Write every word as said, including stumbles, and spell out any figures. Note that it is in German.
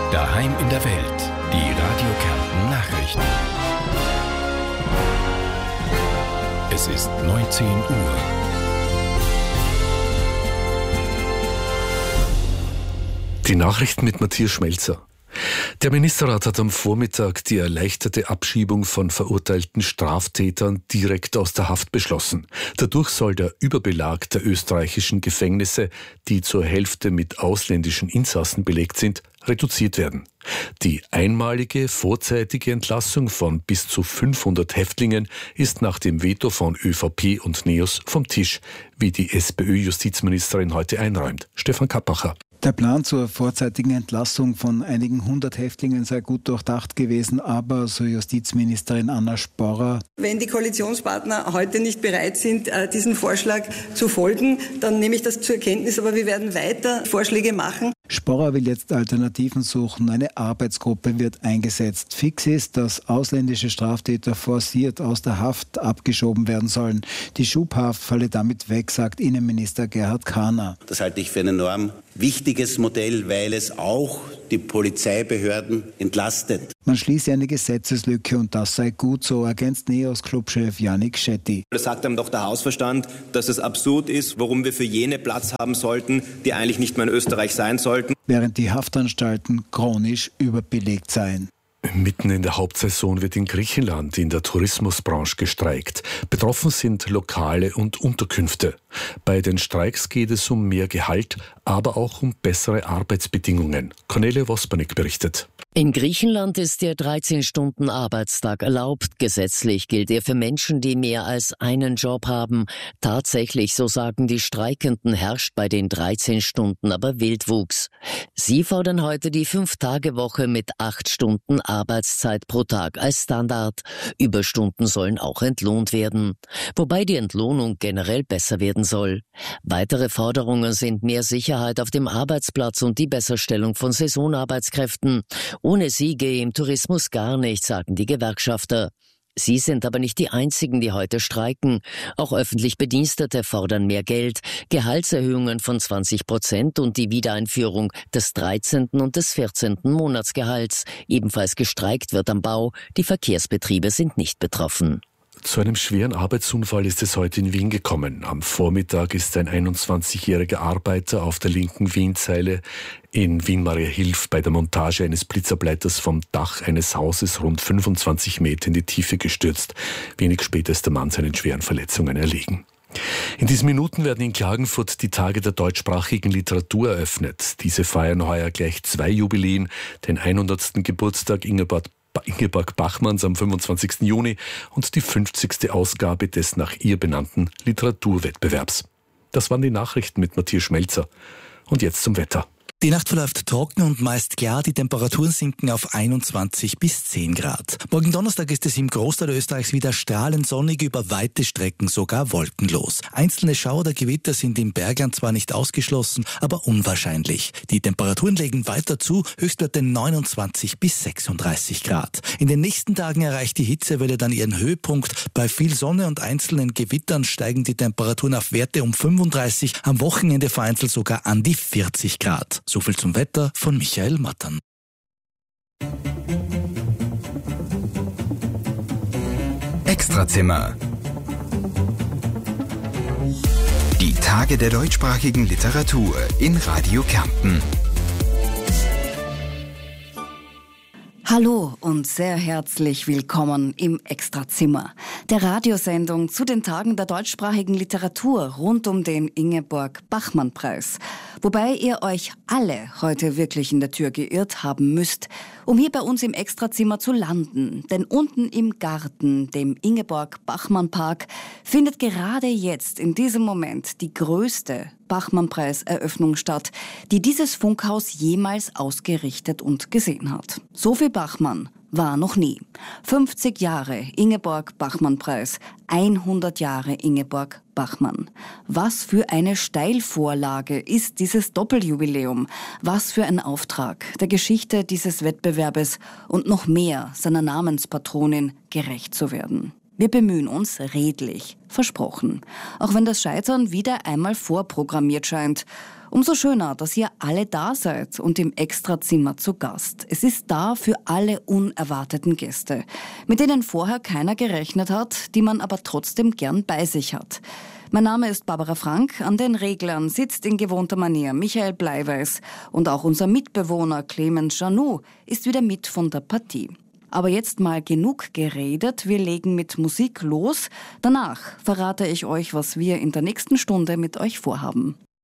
Daheim in der Welt. Die Radio Kärnten Nachrichten. Es ist neunzehn Uhr. Die Nachrichten mit Matthias Schmelzer. Der Ministerrat hat am Vormittag die erleichterte Abschiebung von verurteilten Straftätern direkt aus der Haft beschlossen. Dadurch soll der Überbelag der österreichischen Gefängnisse, die zur Hälfte mit ausländischen Insassen belegt sind, reduziert werden. Die einmalige vorzeitige Entlassung von bis zu fünfhundert Häftlingen ist nach dem Veto von ÖVP und NEOS vom Tisch, wie die SPÖ-Justizministerin heute einräumt. Stefan Kappacher. Der Plan zur vorzeitigen Entlassung von einigen hundert Häftlingen sei gut durchdacht gewesen, aber, so Justizministerin Anna Sporrer: Wenn die Koalitionspartner heute nicht bereit sind, diesen Vorschlag zu folgen, dann nehme ich das zur Kenntnis, aber wir werden weiter Vorschläge machen. Sporrer will jetzt Alternativen suchen. Eine Arbeitsgruppe wird eingesetzt. Fix ist, dass ausländische Straftäter forciert aus der Haft abgeschoben werden sollen. Die Schubhaft falle damit weg, sagt Innenminister Gerhard Kahner. Das halte ich für ein enorm wichtiges Modell, weil es auch die Polizeibehörden entlastet. Man schließe eine Gesetzeslücke und das sei gut, so ergänzt NEOS-Clubchef Yannick Shetty. Das sagt einem doch der Hausverstand, dass es absurd ist, warum wir für jene Platz haben sollten, die eigentlich nicht mehr in Österreich sein sollten. Während die Haftanstalten chronisch überbelegt seien. Mitten in der Hauptsaison wird in Griechenland in der Tourismusbranche gestreikt. Betroffen sind Lokale und Unterkünfte. Bei den Streiks geht es um mehr Gehalt, aber auch um bessere Arbeitsbedingungen. Cornelia Wospernik berichtet. In Griechenland ist der dreizehn-Stunden-Arbeitstag erlaubt. Gesetzlich gilt er für Menschen, die mehr als einen Job haben. Tatsächlich, so sagen die Streikenden, herrscht bei den dreizehn Stunden aber Wildwuchs. Sie fordern heute die Fünf-Tage-Woche mit acht Stunden Arbeitszeit pro Tag als Standard. Überstunden sollen auch entlohnt werden. Wobei die Entlohnung generell besser werden soll. Weitere Forderungen sind mehr Sicherheit auf dem Arbeitsplatz und die Besserstellung von Saisonarbeitskräften. Ohne sie gehe im Tourismus gar nichts, sagen die Gewerkschafter. Sie sind aber nicht die einzigen, die heute streiken. Auch öffentlich Bedienstete fordern mehr Geld, Gehaltserhöhungen von zwanzig Prozent und die Wiedereinführung des dreizehnten und des vierzehnten Monatsgehalts. Ebenfalls gestreikt wird am Bau. Die Verkehrsbetriebe sind nicht betroffen. Zu einem schweren Arbeitsunfall ist es heute in Wien gekommen. Am Vormittag ist ein einundzwanzigjähriger Arbeiter auf der linken Wienzeile in Wien-Mariahilf bei der Montage eines Blitzableiters vom Dach eines Hauses rund fünfundzwanzig Meter in die Tiefe gestürzt. Wenig später ist der Mann seinen schweren Verletzungen erlegen. In diesen Minuten werden in Klagenfurt die Tage der deutschsprachigen Literatur eröffnet. Diese feiern heuer gleich zwei Jubiläen, den hundertsten Geburtstag Ingeborg Ingeborg Bachmanns am fünfundzwanzigsten Juni und die fünfzigste Ausgabe des nach ihr benannten Literaturwettbewerbs. Das waren die Nachrichten mit Matthias Schmelzer. Und jetzt zum Wetter. Die Nacht verläuft trocken und meist klar, die Temperaturen sinken auf einundzwanzig bis zehn Grad. Morgen Donnerstag ist es im Großteil Österreichs wieder strahlend sonnig, über weite Strecken sogar wolkenlos. Einzelne Schauer oder Gewitter sind im Bergland zwar nicht ausgeschlossen, aber unwahrscheinlich. Die Temperaturen legen weiter zu, Höchstwerte neunundzwanzig bis sechsunddreißig Grad. In den nächsten Tagen erreicht die Hitzewelle dann ihren Höhepunkt. Bei viel Sonne und einzelnen Gewittern steigen die Temperaturen auf Werte um fünfunddreißig, am Wochenende vereinzelt sogar an die vierzig Grad. So viel zum Wetter von Michael Mattern. Extrazimmer. Die Tage der deutschsprachigen Literatur in Radio Kärnten. Hallo und sehr herzlich willkommen im Extrazimmer, der Radiosendung zu den Tagen der deutschsprachigen Literatur rund um den Ingeborg-Bachmann-Preis. Wobei ihr euch alle heute wirklich in der Tür geirrt haben müsst, um hier bei uns im Extrazimmer zu landen. Denn unten im Garten, dem Ingeborg-Bachmann-Park, findet gerade jetzt in diesem Moment die größte Bachmann-Preis-Eröffnung statt, die dieses Funkhaus jemals ausgerichtet und gesehen hat. So viel Bachmann war noch nie. fünfzig Jahre Ingeborg-Bachmann-Preis, hundert Jahre Ingeborg Bachmann. Was für eine Steilvorlage ist dieses Doppeljubiläum? Was für ein Auftrag, der Geschichte dieses Wettbewerbes und noch mehr seiner Namenspatronin gerecht zu werden. Wir bemühen uns redlich, versprochen. Auch wenn das Scheitern wieder einmal vorprogrammiert scheint. Umso schöner, dass ihr alle da seid und im Extrazimmer zu Gast. Es ist da für alle unerwarteten Gäste, mit denen vorher keiner gerechnet hat, die man aber trotzdem gern bei sich hat. Mein Name ist Barbara Frank, an den Reglern sitzt in gewohnter Manier Michael Bleiweiß und auch unser Mitbewohner Clemens Janou ist wieder mit von der Partie. Aber jetzt mal genug geredet, wir legen mit Musik los. Danach verrate ich euch, was wir in der nächsten Stunde mit euch vorhaben.